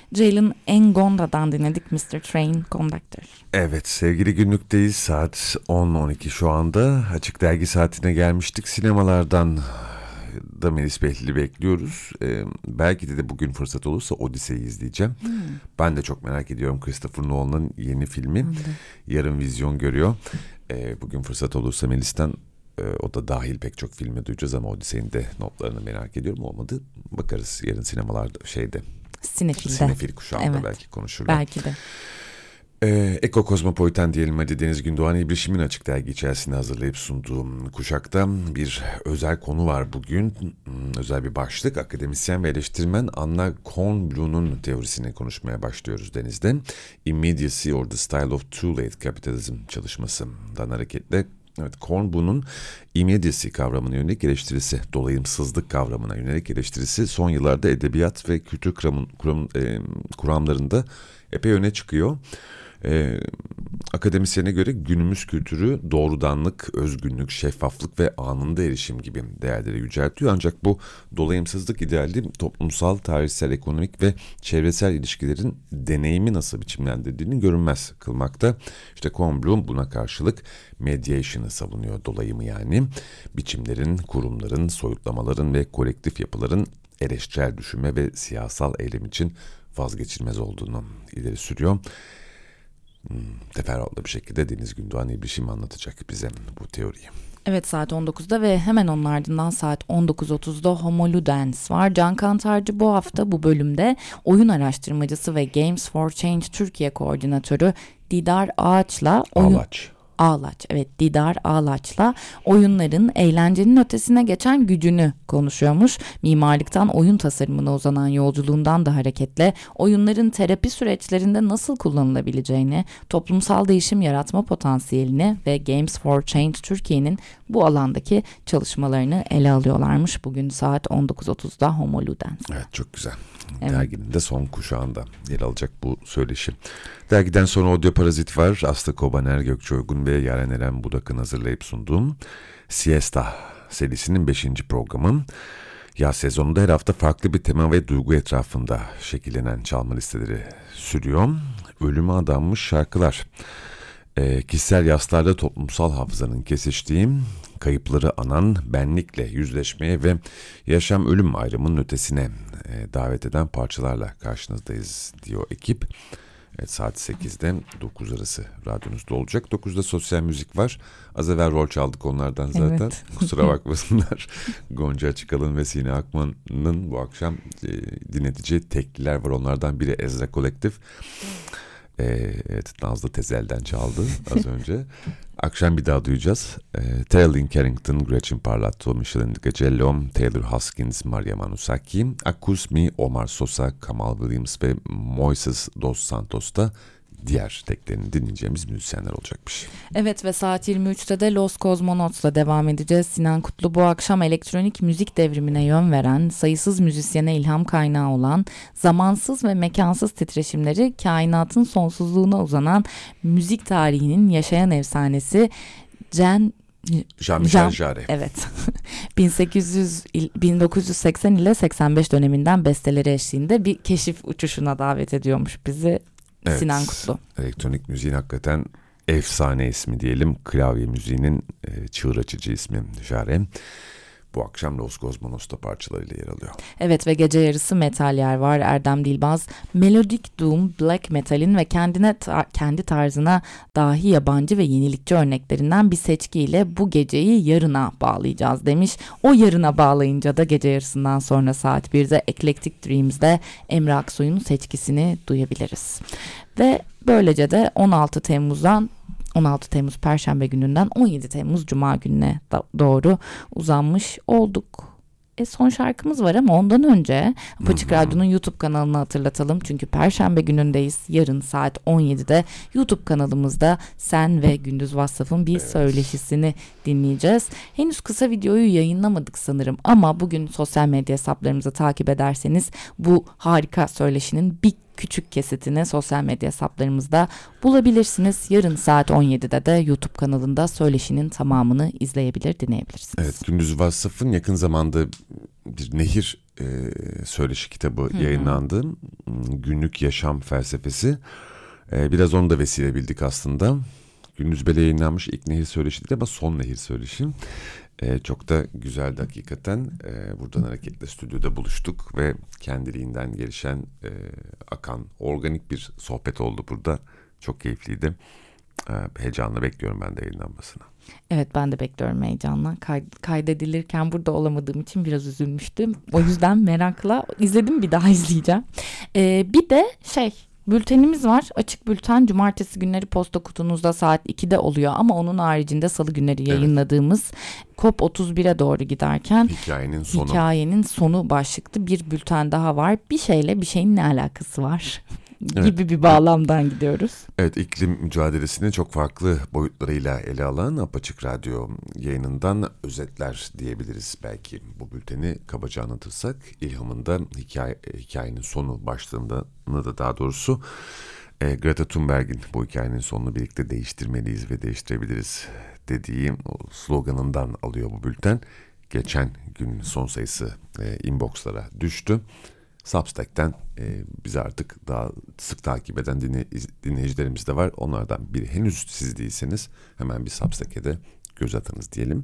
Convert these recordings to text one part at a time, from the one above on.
Jalen Ngonda'dan dinledik Mr. Train Conductor. Evet, sevgili günlükteyiz. Saat 10-12 şu anda. Açık Dergi saatine gelmiştik. Sinemalardan da Melis Behlil'i bekliyoruz. Belki de bugün fırsat olursa Odyssey'i izleyeceğim. Ben de çok merak ediyorum Christopher Nolan'ın yeni filmi. Yarın vizyon görüyor. Bugün fırsat olursa Melis'ten o da dahil pek çok filmi duyacağız ama Odyssey'in de notlarını merak ediyorum. Olmadı bakarız yarın sinemalarda Sinefil kuşağında belki konuşurlar. Belki de. Eko Kozmopolitan diyelim hadi. Deniz Gündoğan İbrişim'in Açık Dergi içerisinde hazırlayıp sunduğum kuşakta bir özel konu var bugün. Özel bir başlık. Akademisyen ve eleştirmen Anna Kornbluh'un teorisini konuşmaya başlıyoruz Deniz'de. Immediacy or the Style of Too Late Capitalism çalışmasından hareketle Kornbluh'un immediacy kavramına yönelik eleştirisi, dolayımsızlık kavramına yönelik eleştirisi son yıllarda edebiyat ve kültür kuramlarında epey öne çıkıyor. Akademisyene göre günümüz kültürü doğrudanlık, özgünlük, şeffaflık ve anında erişim gibi değerleri yüceltiyor. Ancak bu dolayımsızlık ideali toplumsal, tarihsel, ekonomik ve çevresel ilişkilerin deneyimi nasıl biçimlendirdiğini görünmez kılmakta. İşte Kornblum buna karşılık mediation'ı savunuyor, dolayımı yani. Biçimlerin, kurumların, soyutlamaların ve kolektif yapıların eleştirel düşünme ve siyasal eylem için vazgeçilmez olduğunu ileri sürüyor. Teferruatlı bir şekilde Deniz Gündoğan İbrişim anlatacak bize bu teoriyi. Evet, saat 19'da ve hemen onun ardından saat 19.30'da Homo Ludens var. Can Kantarcı bu hafta bu bölümde oyun araştırmacısı ve Games for Change Türkiye koordinatörü Didar Ağaç'la Didar Ağaç'la oyunların eğlencenin ötesine geçen gücünü konuşuyormuş. Mimarlıktan oyun tasarımına uzanan yolculuğundan da hareketle oyunların terapi süreçlerinde nasıl kullanılabileceğini, toplumsal değişim yaratma potansiyelini ve Games for Change Türkiye'nin bu alandaki çalışmalarını ele alıyorlarmış. Bugün saat 19.30'da Homo Ludens. Evet, çok güzel. Evet. Derginin de son kuşağında yer alacak bu söyleşi. Dergiden sonra Audio Parazit var. Aslı Kobaner, Gökçe Uygun ve Yaren Eren Budak'ın hazırlayıp sunduğum Siesta serisinin 5. programı. Yaz sezonunda her hafta farklı bir tema ve duygu etrafında şekillenen çalma listeleri sürüyor. Ölüme adanmış şarkılar. Kişisel yaslarla toplumsal hafızanın kesiştiği, kayıpları anan, benlikle yüzleşmeye ve yaşam-ölüm ayrımının ötesine davet eden parçalarla karşınızdayız diyor ekip. Evet, saat 8'de 9 arası radyonuzda olacak. 9'da sosyal müzik var. Az evvel rol çaldık onlardan zaten. Evet. Kusura bakmasınlar. Gonca Açıkalın ve Sine Akman'ın bu akşam dinletici tekliler var. Onlardan biri Ezra Kolektif. Evet, Nazlı Tezel'den çaldı az önce. Akşam bir daha duyacağız. Terry Carrington, Gretchen Parlato, Michelin Gagello, Taylor Hoskins, Maria Manusaki, Akusmi, Omar Sosa, Kamal Williams ve Moises Dos Santos'ta diğer teklerini dinleyeceğimiz müzisyenler olacakmış. Evet ve saat 23'te de Los Cosmonauts'la devam edeceğiz. Sinan Kutlu bu akşam elektronik müzik devrimine yön veren, sayısız müzisyene ilham kaynağı olan, zamansız ve mekansız titreşimleri kainatın sonsuzluğuna uzanan müzik tarihinin yaşayan efsanesi Jean-Michel Jarre. Evet. 1980 ile 85 döneminden besteleri eşliğinde bir keşif uçuşuna davet ediyormuş bizi. Evet, Sinan Kutlu. Elektronik müziğin hakikaten efsane ismi diyelim. Klavye müziğinin çığır açıcı ismi Jarre. Bu akşam Los Cosmonauts'ta parçalarıyla yer alıyor. Evet ve gece yarısı metal yer var. Erdem Dilbaz, Melodic Doom, Black Metal'in ve kendi tarzına dahi yabancı ve yenilikçi örneklerinden bir seçkiyle bu geceyi yarına bağlayacağız demiş. O yarına bağlayınca da gece yarısından sonra saat 1'de Eclectic Dreams'de Emre Aksoy'un seçkisini duyabiliriz. Ve böylece de 16 Temmuz Perşembe gününden 17 Temmuz Cuma gününe doğru uzanmış olduk. Son şarkımız var ama ondan önce Apaçık Radyo'nun YouTube kanalını hatırlatalım. Çünkü Perşembe günündeyiz. Yarın saat 17'de YouTube kanalımızda Sen ve Gündüz Vassaf'ın bir söyleşisini dinleyeceğiz. Henüz kısa videoyu yayınlamadık sanırım ama bugün sosyal medya hesaplarımızı takip ederseniz bu harika söyleşinin bir küçük kesitini sosyal medya hesaplarımızda bulabilirsiniz. Yarın saat 17'de de YouTube kanalında söyleşinin tamamını izleyebilir, dinleyebilirsiniz. Evet, Gündüz Vassaf'ın yakın zamanda bir nehir söyleşi kitabı yayınlandı. Günlük yaşam felsefesi. Biraz onu da vesile bildik aslında. Gündüz Bele yayınlanmış ilk nehir söyleşi değil ama son nehir söyleşi. Çok da güzeldi hakikaten. Buradan hareketle stüdyoda buluştuk ve kendiliğinden gelişen, akan, organik bir sohbet oldu burada. Çok keyifliydi. Heyecanla bekliyorum ben de yayınlanmasını. Evet, ben de bekliyorum heyecanla. Kaydedilirken burada olamadığım için biraz üzülmüştüm. O yüzden merakla izledim, bir daha izleyeceğim. Bir de bültenimiz var. Açık bülten cumartesi günleri posta kutunuzda saat 2'de oluyor ama onun haricinde salı günleri yayınladığımız COP31'e doğru giderken hikayenin sonu başlıklı bir bülten daha var. Bir şeyle bir şeyin ne alakası var gibi bir bağlamdan gidiyoruz. Evet, iklim mücadelesini çok farklı boyutlarıyla ele alan Apaçık Radyo yayınından özetler diyebiliriz belki bu bülteni kabaca anlatırsak. İlhamında hikayenin sonu başlığında da daha doğrusu Greta Thunberg'in bu hikayenin sonunu birlikte değiştirmeliyiz ve değiştirebiliriz dediği o sloganından alıyor bu bülten. Geçen gün son sayısı inboxlara düştü. Substack'ten bizi artık daha sık takip eden dinleyicilerimiz de var. Onlardan biri henüz siz değilseniz hemen bir Substack'e de göz atınız diyelim.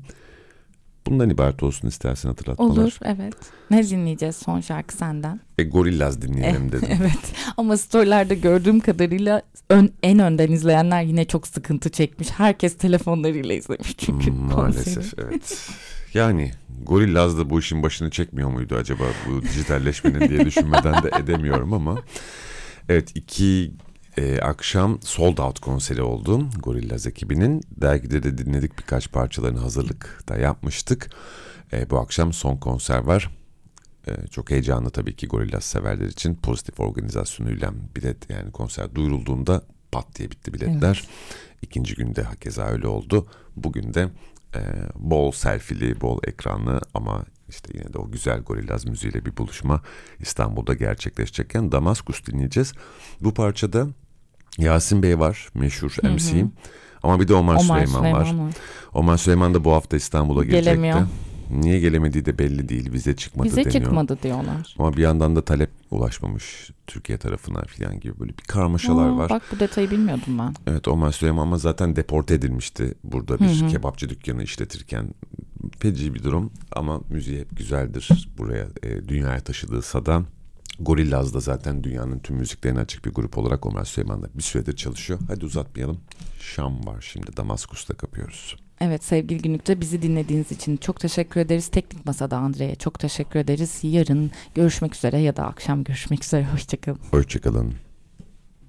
Bundan ibaret olsun istersen hatırlatmalar. Olur, evet. Ne dinleyeceğiz son şarkı senden? Gorillaz dinleyelim dedim. Evet, ama storylerde gördüğüm kadarıyla en önden izleyenler yine çok sıkıntı çekmiş. Herkes telefonlarıyla izlemiş çünkü. Maalesef evet. Yani Gorillaz da bu işin başını çekmiyor muydu acaba bu dijitalleşmenin diye düşünmeden de edemiyorum ama. Evet, 2 akşam sold out konseri oldu Gorillaz ekibinin. Dergide de dinledik, birkaç parçalarını hazırlıkta yapmıştık. Bu akşam son konser var. Çok heyecanlı tabii ki Gorillaz severler için. Pozitif organizasyonuyla bilet, yani konser duyurulduğunda pat diye bitti biletler. Evet. İkinci günde hakeza öyle oldu. Bugün de bol selfie'li, bol ekranlı ama işte yine de o güzel Gorillaz müziğiyle bir buluşma İstanbul'da gerçekleşecekken Damaskus dinleyeceğiz. Bu parçada Yasin Bey var, meşhur MC. Ama bir de Omar Süleyman var. Omar Süleyman da bu hafta İstanbul'a gelecekti. Gelemiyor. Niye gelemediği de belli değil. Vize çıkmadı deniyor. Vize çıkmadı diyorlar. Ama bir yandan da talep ulaşmamış Türkiye tarafına falan gibi böyle bir karmaşalar var. Bak, bu detayı bilmiyordum ben. Evet, Omar Süleyman ama zaten deporte edilmişti burada bir kebapçı dükkanı işletirken. Feci bir durum ama müziği hep güzeldir. Buraya dünyaya taşıdıysa da Gorillaz da zaten dünyanın tüm müziklerine açık bir grup olarak Omar Süleyman'la bir süredir çalışıyor. Hadi uzatmayalım. Şam var şimdi, Damaskus'ta kapıyoruz. Evet, sevgili Günlük'te bizi dinlediğiniz için çok teşekkür ederiz. Teknik Masa'da Andre'ye çok teşekkür ederiz. Yarın görüşmek üzere ya da akşam görüşmek üzere. Hoşçakalın. Hoşçakalın.